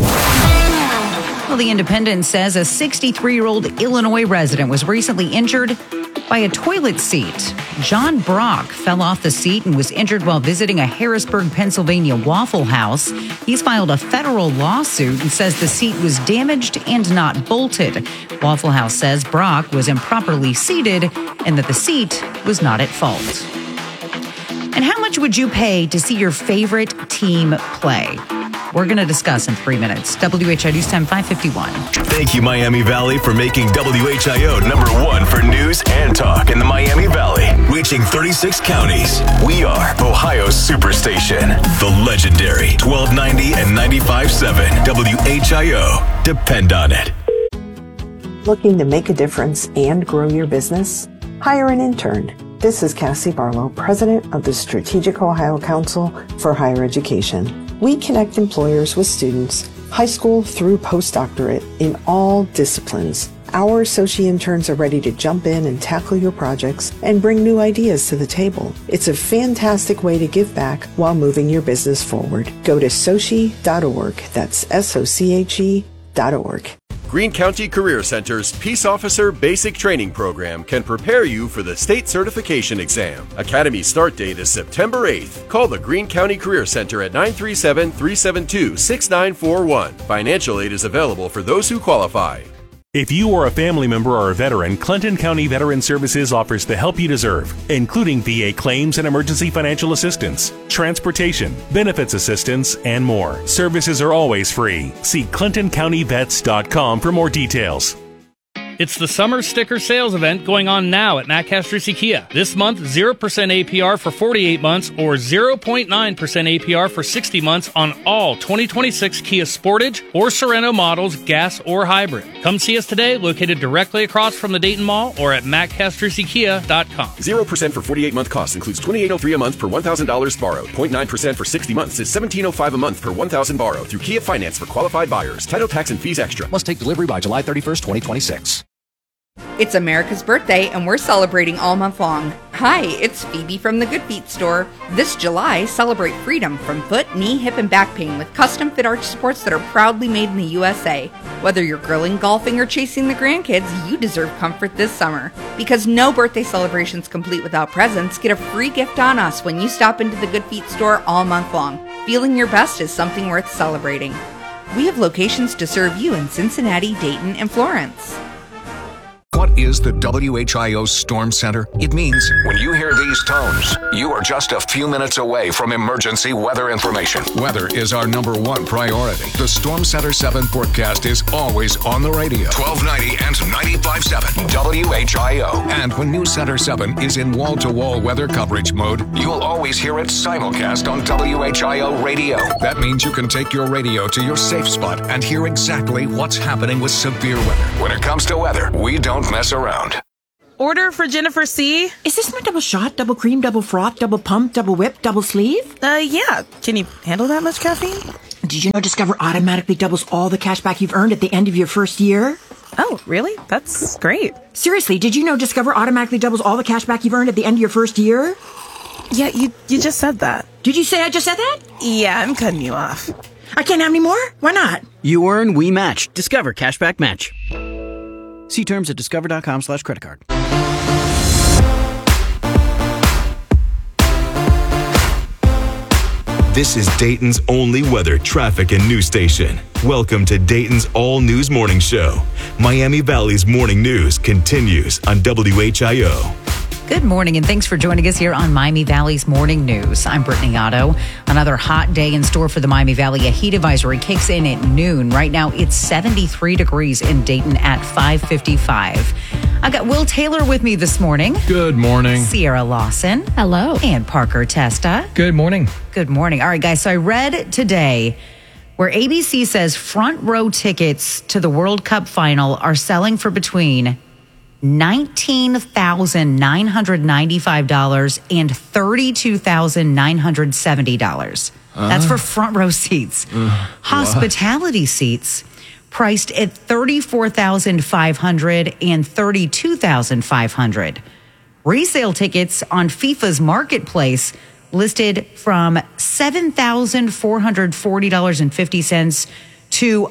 Well, the Independent says a 63-year-old Illinois resident was recently injured by a toilet seat. John Brock fell off the seat and was injured while visiting a Harrisburg, Pennsylvania Waffle House. He's filed a federal lawsuit and says the seat was damaged and not bolted. Waffle House says Brock was improperly seated and that the seat was not at fault. And how much would you pay to see your favorite team play? We're going to discuss in 3 minutes. WHIO News Time 5:51. Thank you, Miami Valley, for making WHIO #1 for news and talk in the Miami Valley. Reaching 36 counties. We are Ohio's Superstation. The legendary 1290 and 95.7 WHIO. Depend on it. Looking to make a difference and grow your business? Hire an intern. This is Cassie Barlow, President of the Strategic Ohio Council for Higher Education. We connect employers with students, high school through postdoctorate, in all disciplines. Our associate interns are ready to jump in and tackle your projects and bring new ideas to the table. It's a fantastic way to give back while moving your business forward. Go to sochi.org. That's SOCHE.org. Greene County Career Center's Peace Officer Basic Training Program can prepare you for the state certification exam. Academy start date is September 8th. Call the Greene County Career Center at 937-372-6941. Financial aid is available for those who qualify. If you or a family member are a veteran, Clinton County Veteran Services offers the help you deserve, including VA claims and emergency financial assistance, transportation, benefits assistance, and more. Services are always free. See ClintonCountyVets.com for more details. It's the summer sticker sales event going on now at Nacastro Kia. This month, 0% APR for 48 months or 0.9% APR for 60 months on all 2026 Kia Sportage or Sorento models, gas or hybrid. Come see us today, located directly across from the Dayton Mall or at MacCastroCia.com. 0% for 48-month cost includes $2,803 a month per $1,000 borrowed. 0.9% for 60 months is $1,705 a month per $1,000 borrowed through Kia Finance for qualified buyers. Title, tax, and fees extra. Must take delivery by July 31st, 2026. It's America's birthday, and we're celebrating all month long. Hi, it's Phoebe from the Good Feet store. This July, celebrate freedom from foot, knee, hip, and back pain with custom-fit arch supports that are proudly made in the USA. Whether you're grilling, golfing, or chasing the grandkids, you deserve comfort this summer. Because no birthday celebration's complete without presents, get a free gift on us when you stop into the Good Feet store all month long. Feeling your best is something worth celebrating. We have locations to serve you in Cincinnati, Dayton, and Florence. What is the WHIO Storm Center? It means when you hear these tones, you are just a few minutes away from emergency weather information. Weather is our #1 priority. The Storm Center 7 forecast is always on the radio. 1290 and 95.7 WHIO. And when News Center 7 is in wall-to-wall weather coverage mode, you'll always hear it simulcast on WHIO radio. That means you can take your radio to your safe spot and hear exactly what's happening with severe weather. When it comes to weather, we don't mess around. Order for Jennifer C. Is this my double shot, double cream, double froth, double pump, double whip, double sleeve? Yeah. Can you handle that much caffeine? Did you know Discover automatically doubles all the cash back you've earned at the end of your first year? Oh, really? That's great. Seriously, did you know Discover automatically doubles all the cash back you've earned at the end of your first year? Yeah, you just said that. Did you say I just said that? Yeah, I'm cutting you off. I can't have any more? Why not? You earn, we match. Discover Cashback Match. See terms at discover.com/creditcard. This is Dayton's only weather, traffic, and news station. Welcome to Dayton's All News Morning Show. Miami Valley's morning news continues on WHIO. Good morning, and thanks for joining us here on Miami Valley's Morning News. I'm Brittany Otto. Another hot day in store for the Miami Valley. A heat advisory kicks in at noon. Right now, it's 73 degrees in Dayton at 5:55. I got Will Taylor with me this morning. Good morning. Sierra Lawson. Hello. And Parker Testa. Good morning. Good morning. All right, guys. So I read today where ABC says front row tickets to the World Cup final are selling for between $19,995 and $32,970. That's for front row seats. Hospitality seats priced at $34,500 and $32,500. Resale tickets on FIFA's marketplace listed from $7,440.50 to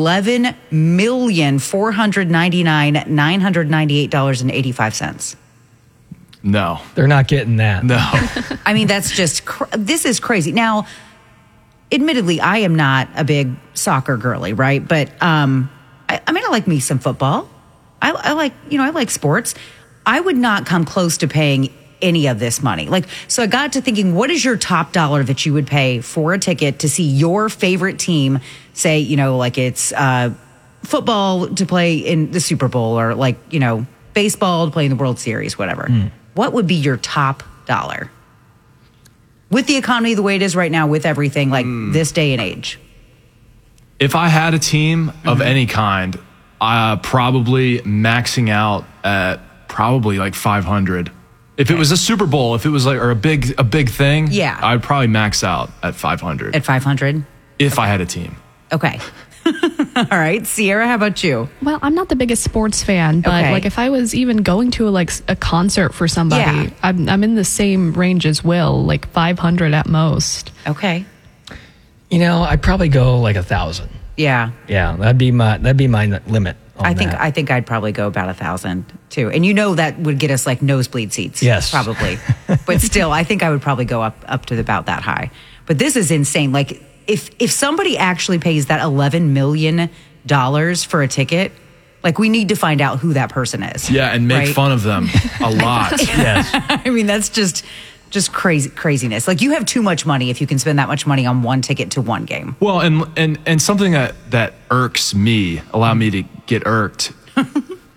$11,499,998.85. No. They're not getting that. No. I mean, that's just, this is crazy. Now, admittedly, I am not a big soccer girly, right? But, I like me some football. I like sports. I would not come close to paying any of this money. So I got to thinking, what is your top dollar that you would pay for a ticket to see your favorite team, say, it's football to play in the Super Bowl or baseball to play in the World Series, whatever. What would be your top dollar? With the economy the way it is right now, with everything, this day and age. If I had a team of any kind, probably maxing out at probably like 500. If it was a Super Bowl, if it was or a big thing, yeah, I'd probably max out at 500. At 500? If I had a team. Okay. All right. Sierra, how about you? Well, I'm not the biggest sports fan, but if I was even going to a concert for somebody, I'm in the same range as Will, 500 at most. Okay. I'd probably go 1,000. Yeah. Yeah, that'd be my limit. I think I'd probably go about 1,000 too. And that would get us nosebleed seats. Yes. Probably. But still, I think I would probably go up to about that high. But this is insane. If somebody actually pays that $11 million for a ticket, we need to find out who that person is. Yeah, and make fun of them a lot. Yes. I mean, that's just craziness. You have too much money if you can spend that much money on one ticket to one game. Well, and something that irks me, allow me to get irked.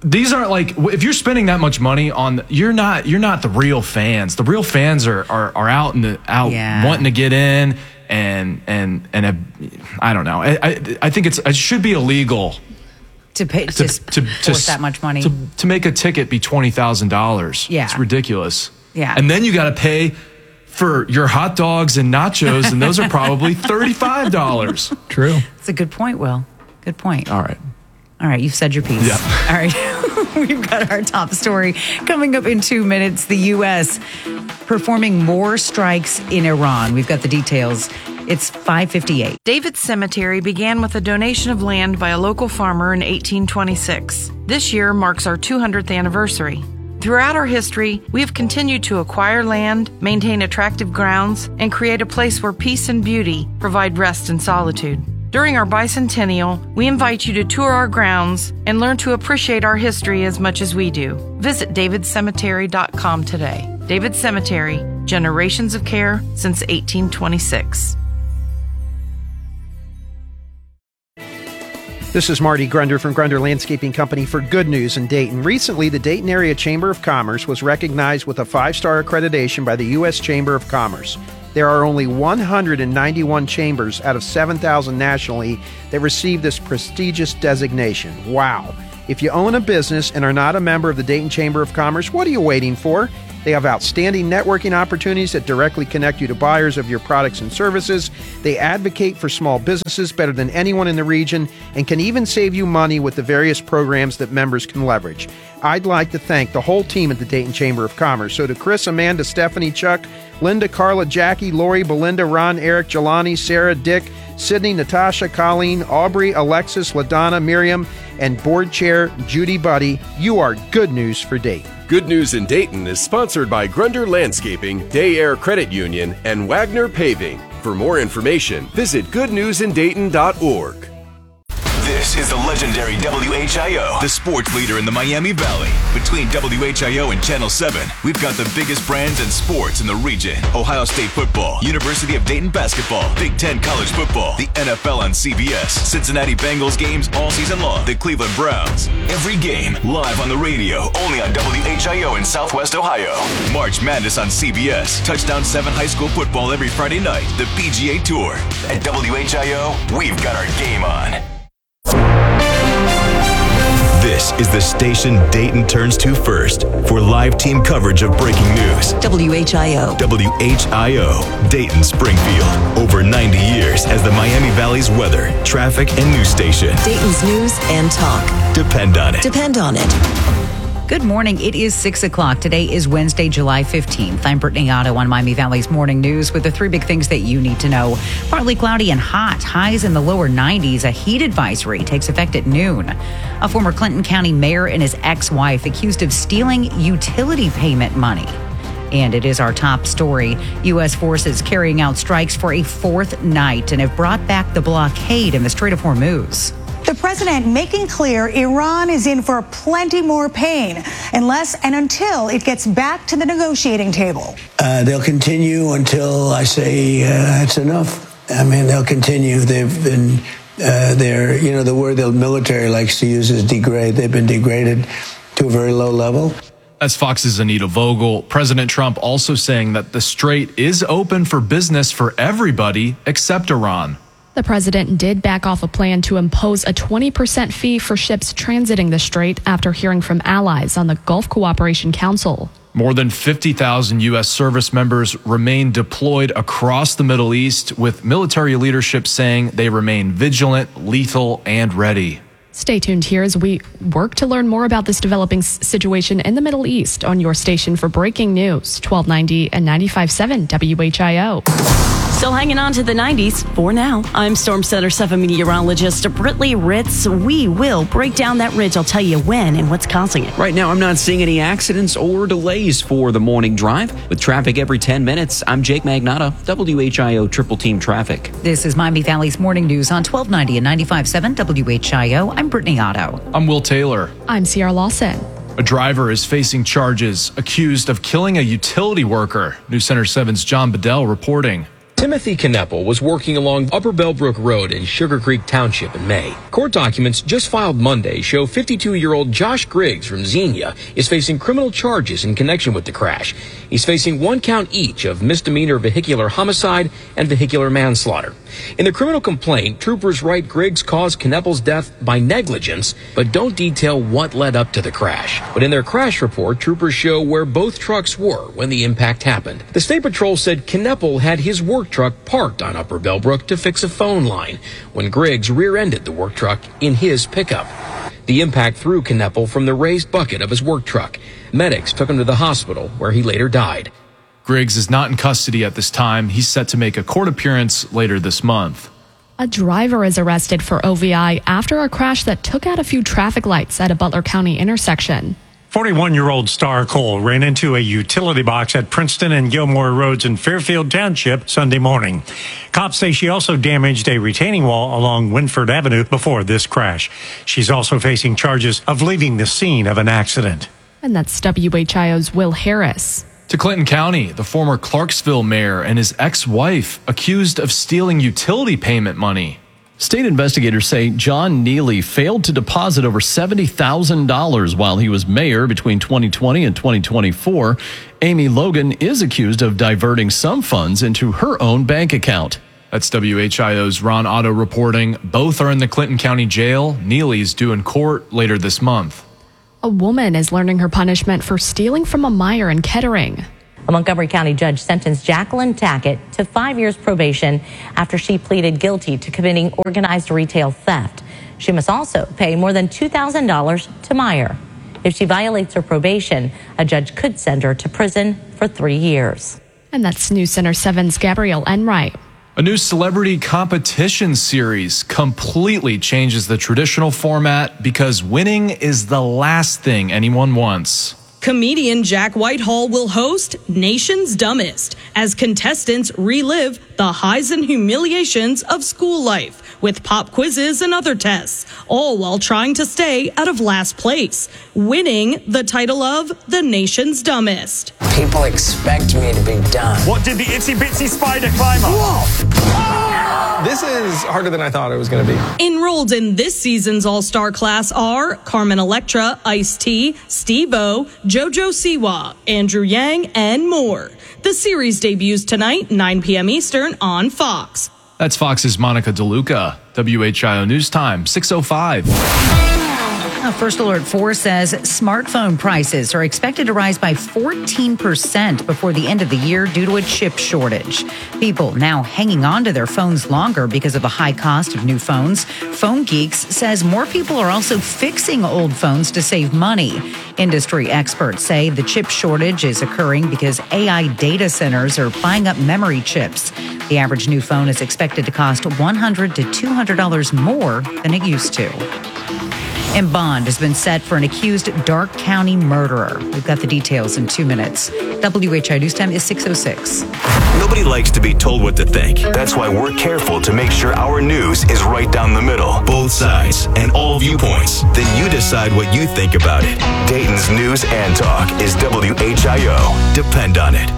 these aren't like, if you're spending that much money on, you're not the real fans. The real fans are out wanting to get in and I don't know. I think it should be illegal to pay to force that much money to make a ticket be $20,000. Yeah, it's ridiculous. Yeah, and then you got to pay for your hot dogs and nachos, and those are probably $35. True. That's a good point, Will. Good point. All right, you've said your piece. Yeah. All right, we've got our top story coming up in 2 minutes. The U.S. performing more strikes in Iran. We've got the details. It's 5:58. David's Cemetery began with a donation of land by a local farmer in 1826. This year marks our 200th anniversary. Throughout our history, we have continued to acquire land, maintain attractive grounds, and create a place where peace and beauty provide rest and solitude. During our bicentennial, we invite you to tour our grounds and learn to appreciate our history as much as we do. Visit davidcemetery.com today. David Cemetery, generations of care since 1826. This is Marty Grunder from Grunder Landscaping Company for Good News in Dayton. Recently, the Dayton Area Chamber of Commerce was recognized with a 5-star accreditation by the U.S. Chamber of Commerce. There are only 191 chambers out of 7,000 nationally that receive this prestigious designation. Wow! If you own a business and are not a member of the Dayton Chamber of Commerce, what are you waiting for? They have outstanding networking opportunities that directly connect you to buyers of your products and services. They advocate for small businesses better than anyone in the region and can even save you money with the various programs that members can leverage. I'd like to thank the whole team at the Dayton Chamber of Commerce. So to Chris, Amanda, Stephanie, Chuck, Linda, Carla, Jackie, Lori, Belinda, Ron, Eric, Jelani, Sarah, Dick, Sydney, Natasha, Colleen, Aubrey, Alexis, LaDonna, Miriam, and Board Chair Judy Buddy, you are good news for Dayton. Good News in Dayton is sponsored by Grunder Landscaping, Day Air Credit Union, and Wagner Paving. For more information, visit goodnewsindayton.org. This is the legendary WHIO, the sports leader in the Miami Valley. Between WHIO and Channel 7, we've got the biggest brands and sports in the region. Ohio State football, University of Dayton basketball, Big Ten college football, the NFL on CBS, Cincinnati Bengals games all season long, the Cleveland Browns. Every game live on the radio, only on WHIO in Southwest Ohio. March Madness on CBS, Touchdown 7 high school football every Friday night, the PGA Tour. At WHIO, we've got our game on. This is the station Dayton turns to first for live team coverage of breaking news. WHIO. WHIO, Dayton Springfield. Over 90 years as the Miami Valley's weather, traffic, and news station. Dayton's news and talk. Depend on it. Depend on it. Good morning. It is 6 o'clock. Today is Wednesday, July 15th. I'm Brittany Otto on Miami Valley's Morning News with the 3 big things that you need to know. Partly cloudy and hot. Highs in the lower 90s. A heat advisory takes effect at noon. A former Clinton County mayor and his ex-wife accused of stealing utility payment money. And it is our top story. U.S. forces carrying out strikes for a 4th night and have brought back the blockade in the Strait of Hormuz. The president making clear Iran is in for plenty more pain unless and until it gets back to the negotiating table. They'll continue until I say that's enough. I mean, they'll continue. They've been, the word the military likes to use is degrade. They've been degraded to a very low level. That's Fox's Anita Vogel. President Trump also saying that the Strait is open for business for everybody except Iran. The president did back off a plan to impose a 20% fee for ships transiting the strait after hearing from allies on the Gulf Cooperation Council. More than 50,000 U.S. service members remain deployed across the Middle East, with military leadership saying they remain vigilant, lethal, and ready. Stay tuned here as we work to learn more about this developing situation in the Middle East on your station for breaking news, 1290 and 95.7 WHIO. Still hanging on to the 90s for now. I'm Storm Center 7 meteorologist Brittany Ritz. We will break down that ridge. I'll tell you when and what's causing it. Right now, I'm not seeing any accidents or delays for the morning drive. With traffic every 10 minutes, I'm Jake Magnotta, WHIO Triple Team Traffic. This is Miami Valley's Morning News on 1290 and 95.7 WHIO. I'm Brittany Otto. I'm Will Taylor. I'm Sierra Lawson. A driver is facing charges accused of killing a utility worker. News Center 7's John Bedell reporting. Timothy Kneppel was working along Upper Bellbrook Road in Sugar Creek Township in May. Court documents just filed Monday show 52-year-old Josh Griggs from Xenia is facing criminal charges in connection with the crash. He's facing 1 count each of misdemeanor vehicular homicide and vehicular manslaughter. In the criminal complaint, troopers write Griggs caused Kneppel's death by negligence, but don't detail what led up to the crash. But in their crash report, troopers show where both trucks were when the impact happened. The State Patrol said Kneppel had his work truck parked on Upper Bellbrook to fix a phone line when Griggs rear-ended the work truck in his pickup. The impact threw Kneppel from the raised bucket of his work truck. Medics took him to the hospital, where he later died. Griggs is not in custody at this time. He's set to make a court appearance later this month. A driver is arrested for OVI after a crash that took out a few traffic lights at a Butler County intersection. 41-year-old Star Cole ran into a utility box at Princeton and Gilmore Roads in Fairfield Township Sunday morning. Cops say she also damaged a retaining wall along Winford Avenue before this crash. She's also facing charges of leaving the scene of an accident. And that's WHIO's Will Harris. To Clinton County, the former Clarksville mayor and his ex-wife accused of stealing utility payment money. State investigators say John Neely failed to deposit over $70,000 while he was mayor between 2020 and 2024. Amy Logan is accused of diverting some funds into her own bank account. That's WHIO's Ron Otto reporting. Both are in the Clinton County Jail. Neely's due in court later this month. A woman is learning her punishment for stealing from a Meijer in Kettering. A Montgomery County judge sentenced Jacqueline Tackett to 5 years probation after she pleaded guilty to committing organized retail theft. She must also pay more than $2,000 to Meijer. If she violates her probation, a judge could send her to prison for 3 years. And that's News Center 7's Gabrielle Enright. A new celebrity competition series completely changes the traditional format because winning is the last thing anyone wants. Comedian Jack Whitehall will host Nation's Dumbest as contestants relive the highs and humiliations of school life with pop quizzes and other tests, all while trying to stay out of last place, winning the title of the Nation's Dumbest. People expect me to be dumb. What did the itsy bitsy spider climb up? Whoa! This is harder than I thought it was going to be. Enrolled in this season's All-Star class are Carmen Electra, Ice-T, Steve-O, JoJo Siwa, Andrew Yang, and more. The series debuts tonight, 9 p.m. Eastern on Fox. That's Fox's Monica DeLuca. WHIO News Time, 6:05. First Alert 4 says smartphone prices are expected to rise by 14% before the end of the year due to a chip shortage. People now hanging on to their phones longer because of the high cost of new phones. Phone Geeks says more people are also fixing old phones to save money. Industry experts say the chip shortage is occurring because AI data centers are buying up memory chips. The average new phone is expected to cost $100 to $200 more than it used to. And bond has been set for an accused Dark County murderer. We've got the details in 2 minutes. WHI News Time is 6:06. Nobody likes to be told what to think. That's why we're careful to make sure our news is right down the middle. Both sides and all viewpoints. Then you decide what you think about it. Dayton's News and Talk is WHIO. Depend on it.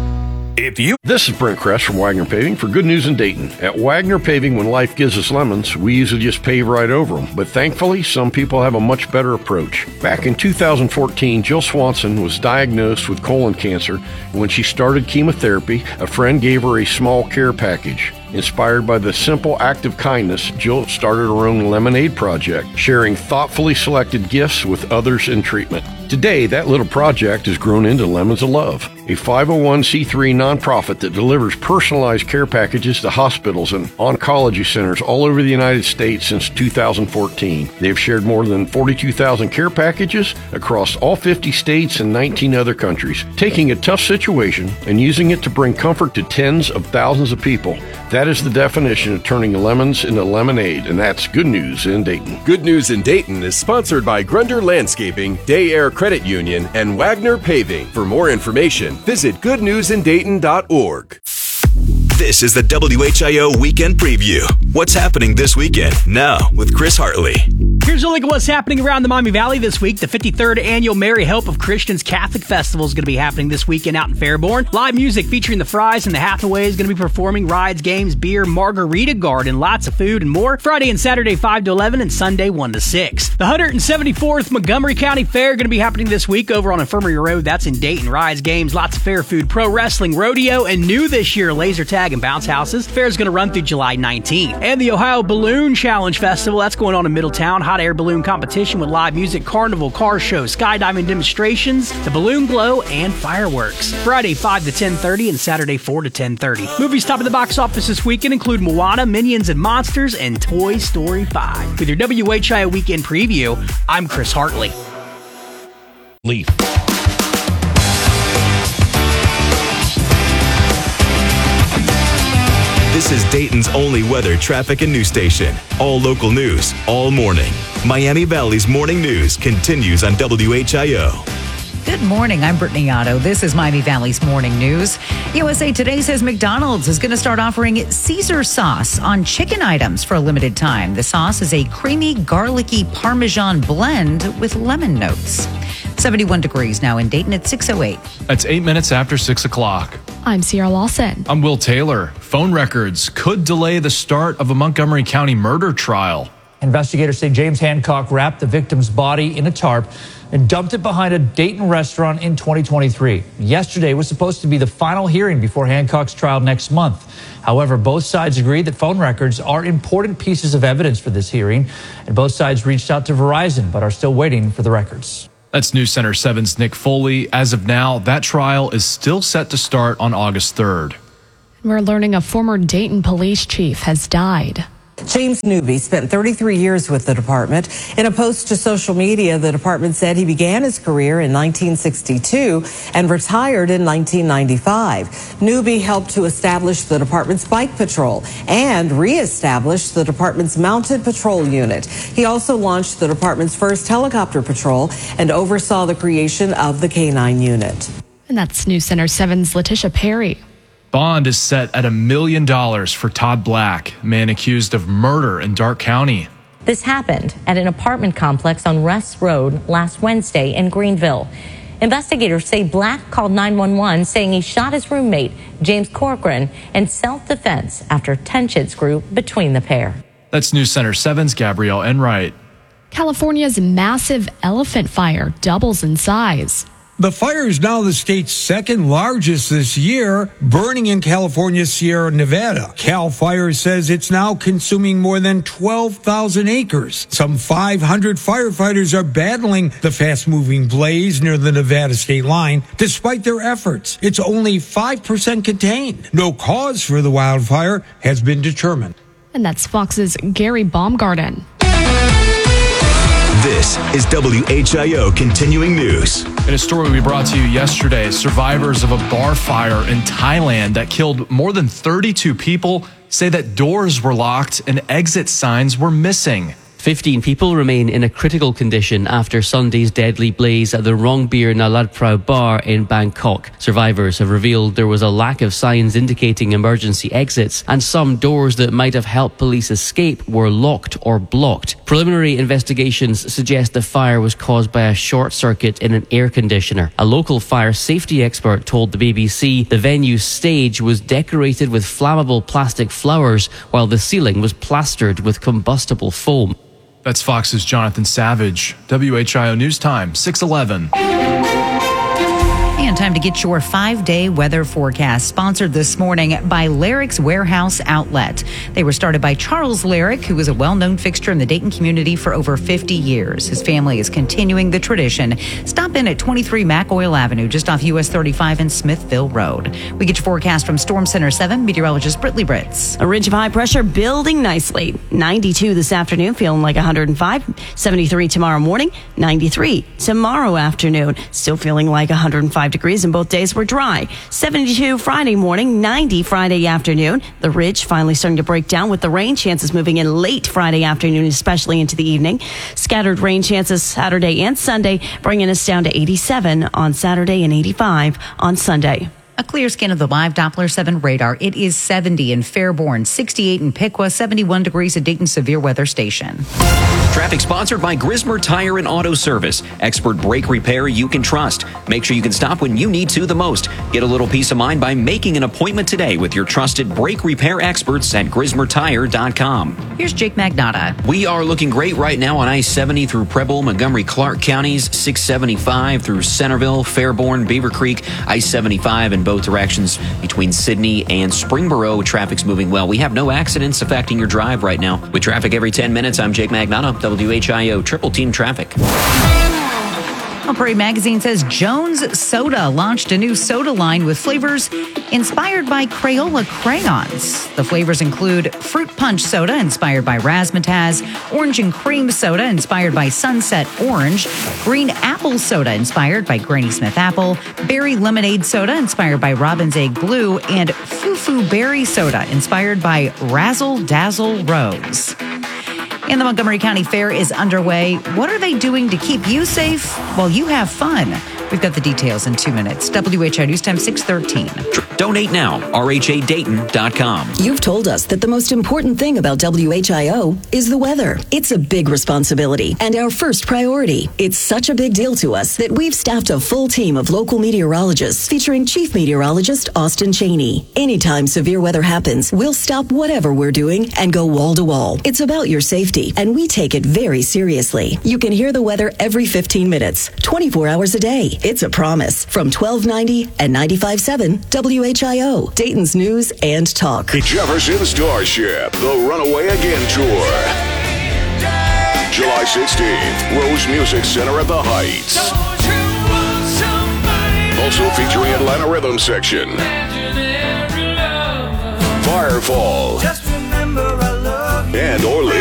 This is Brent Kress from Wagner Paving for Good News in Dayton. At Wagner Paving, when life gives us lemons, we usually just pave right over them. But thankfully, some people have a much better approach. Back in 2014, Jill Swanson was diagnosed with colon cancer. When she started chemotherapy, a friend gave her a small care package. Inspired by the simple act of kindness, Jill started her own lemonade project, sharing thoughtfully selected gifts with others in treatment. Today, that little project has grown into Lemons of Love, a 501c3 nonprofit that delivers personalized care packages to hospitals and oncology centers all over the United States since 2014. They've shared more than 42,000 care packages across all 50 states and 19 other countries, taking a tough situation and using it to bring comfort to tens of thousands of people. That is the definition of turning lemons into lemonade, and that's Good News in Dayton. Good News in Dayton is sponsored by Grunder Landscaping, Day Air Credit Union, and Wagner Paving. For more information, visit goodnewsindayton.org. This is the WHIO Weekend Preview. What's happening this weekend? Now with Chris Hartley. Here's a look at what's happening around the Miami Valley this week. The 53rd Annual Merry Hope of Christians Catholic Festival is going to be happening this weekend out in Fairborn. Live music featuring the Fries and the Hathaway is going to be performing. Rides, games, beer, margarita garden, lots of food and more. Friday and Saturday 5 to 11 and Sunday 1 to 6. The 174th Montgomery County Fair going to be happening this week over on Infirmary Road. That's in Dayton. Rides, games, lots of fair food, pro wrestling, rodeo, and new this year, laser tag and bounce houses. The fair is going to run through July 19th. And the Ohio Balloon Challenge Festival, that's going on in Middletown. Hot air balloon competition with live music, carnival, car show, skydiving demonstrations, the balloon glow, and fireworks. Friday 5 to 10:30 and Saturday 4 to 10:30. Movies top of the box office this weekend include Moana, Minions and Monsters, and Toy Story 5. With your WHIO Weekend Preview, I'm Chris Hartley. Leaf. This is Dayton's only weather, traffic, and news station. All local news, all morning. Miami Valley's morning news continues on WHIO. Good morning. I'm Brittany Otto. This is Miami Valley's morning news. USA Today says McDonald's is going to start offering Caesar sauce on chicken items for a limited time. The sauce is a creamy, garlicky Parmesan blend with lemon notes. 71 degrees now in Dayton at 6:08. That's 8 minutes after 6 o'clock. I'm Sierra Lawson. I'm Will Taylor. Phone records could delay the start of a Montgomery County murder trial. Investigators say James Hancock wrapped the victim's body in a tarp and dumped it behind a Dayton restaurant in 2023. Yesterday was supposed to be the final hearing before Hancock's trial next month. However, both sides agreed that phone records are important pieces of evidence for this hearing, and both sides reached out to Verizon but are still waiting for the records. That's News Center 7's Nick Foley. As of now, that trial is still set to start on August 3rd. We're learning a former Dayton police chief has died. James Newby spent 33 years with the department. In a post to social media, the department said he began his career in 1962 and retired in 1995. Newby helped to establish the department's bike patrol and reestablish the department's mounted patrol unit. He also launched the department's first helicopter patrol and oversaw the creation of the K-9 unit. And that's News Center 7's Letitia Perry. Bond is set at $1 million for Todd Black, man accused of murder in Darke County. This happened at an apartment complex on Rest Road last Wednesday in Greenville. Investigators say Black called 911 saying he shot his roommate, James Corcoran, in self-defense after tensions grew between the pair. That's News Center 7's Gabrielle Enright. California's massive elephant fire doubles in size. The fire is now the state's second largest this year, burning in California's Sierra Nevada. Cal Fire says it's now consuming more than 12,000 acres. Some 500 firefighters are battling the fast-moving blaze near the Nevada state line. Despite their efforts, it's only 5% contained. No cause for the wildfire has been determined. And that's Fox's Gary Baumgarten. This is WHIO Continuing News. In a story we brought to you yesterday, survivors of a bar fire in Thailand that killed more than 32 people say that doors were locked and exit signs were missing. 15 people remain in a critical condition after Sunday's deadly blaze at the Rongbir Nalad Prao bar in Bangkok. Survivors have revealed there was a lack of signs indicating emergency exits, and some doors that might have helped police escape were locked or blocked. Preliminary investigations suggest the fire was caused by a short circuit in an air conditioner. A local fire safety expert told the BBC the venue's stage was decorated with flammable plastic flowers while the ceiling was plastered with combustible foam. That's Fox's Jonathan Savage. WHIO News Time, 6:11. And time to get your 5-day weather forecast, sponsored this morning by Larrick's Warehouse Outlet. They were started by Charles Larrick, who was a well-known fixture in the Dayton community for over 50 years. His family is continuing the tradition. Stop in at 23 Mac Oil Avenue, just off US 35 and Smithville Road. We get your forecast from Storm Center 7 meteorologist Britley Britz. A ridge of high pressure building nicely. 92 this afternoon, feeling like 105. 73 tomorrow morning. 93 tomorrow afternoon, still feeling like 105 degrees, and both days were dry. 72 Friday morning, 90 Friday afternoon. The ridge finally starting to break down with the rain chances moving in late Friday afternoon, especially into the evening. Scattered rain chances Saturday and Sunday, bringing us down to 87 on Saturday and 85 on Sunday. A clear scan of the live Doppler 7 radar. It is 70 in Fairborn, 68 in Piqua, 71 degrees at Dayton Severe Weather Station. Traffic sponsored by Grismer Tire and Auto Service. Expert brake repair you can trust. Make sure you can stop when you need to the most. Get a little peace of mind by making an appointment today with your trusted brake repair experts at GrismerTire.com. Here's Jake Magnotta. We are looking great right now on I-70 through Preble, Montgomery, Clark counties, 675 through Centerville, Fairborn, Beaver Creek, I-75 in both directions between Sydney and Springboro. Traffic's moving well. We have no accidents affecting your drive right now. With traffic every 10 minutes, I'm Jake Magnotta, WHIO Triple Team Traffic. Parade Magazine says Jones Soda launched a new soda line with flavors inspired by Crayola crayons. The flavors include fruit punch soda inspired by Razzmatazz, orange and cream soda inspired by Sunset Orange, green apple soda inspired by Granny Smith Apple, berry lemonade soda inspired by Robin's Egg Blue, and Foo berry soda inspired by Razzle Dazzle Rose. And the Montgomery County Fair is underway. What are they doing to keep you safe while you have fun? We've got the details in 2 minutes. WHI News Time 6:13. Donate now. RHADayton.com. You've told us that the most important thing about WHIO is the weather. It's a big responsibility and our first priority. It's such a big deal to us that we've staffed a full team of local meteorologists featuring Chief Meteorologist Austin Cheney. Anytime severe weather happens, we'll stop whatever we're doing and go wall to wall. It's about your safety, and we take it very seriously. You can hear the weather every 15 minutes, 24 hours a day. It's a promise from 1290 and 95.7 WHIO, Dayton's News and Talk. Jefferson Starship, the Runaway Again Tour. July 16th, Rose Music Center at the Heights. Also featuring Atlanta Rhythm Section. Firefall.